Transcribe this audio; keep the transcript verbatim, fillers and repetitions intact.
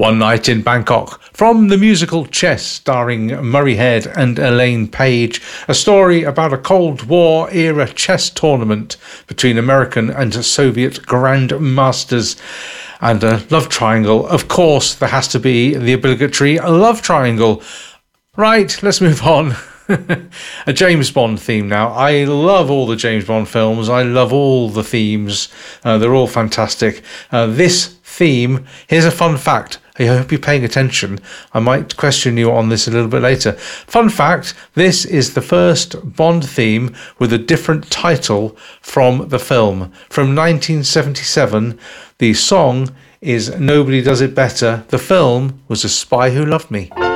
One Night in Bangkok, from the musical Chess, starring Murray Head and Elaine Page, a story about a Cold War era chess tournament between American and Soviet grandmasters. And a love triangle. Of course, there has to be the obligatory love triangle. Right, let's move on. A James Bond theme now. I love all the James Bond films. I love all the themes. Uh, they're all fantastic. Uh, this theme, here's a fun fact. I hope you're paying attention. I might question you on this a little bit later. Fun fact, this is the first Bond theme with a different title from the film. From nineteen seventy-seven, the song is Nobody Does It Better. The film was A Spy Who Loved Me.